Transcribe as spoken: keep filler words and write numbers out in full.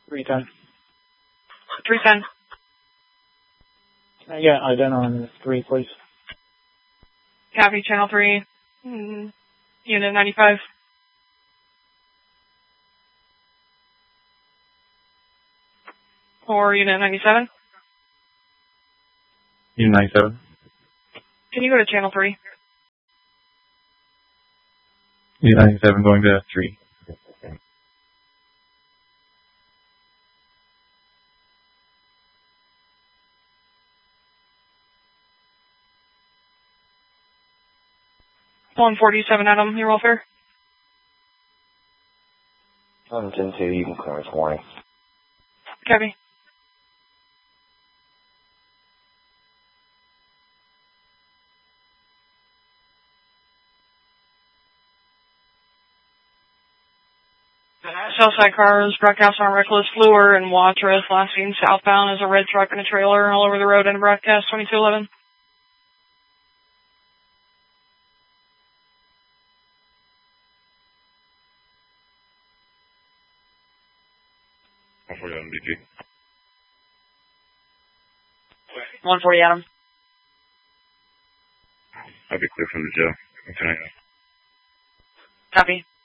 three ten. three ten. Can I get ident on three, please? Copy, channel three. Mm, unit ninety-five. Or unit ninety-seven. Unit ninety-seven. Can you go to channel three? Unit ninety-seven going to three. one forty-seven, Adam, your welfare. one ten two, you can clear twenty. Copy. Southside cars, broadcast on reckless Fluor and Watrous, last seen southbound is a red truck and a trailer all over the road and broadcast twenty-two eleven. one forty Adam B G. one forty Adam. I'll be clear from the jail. Copy.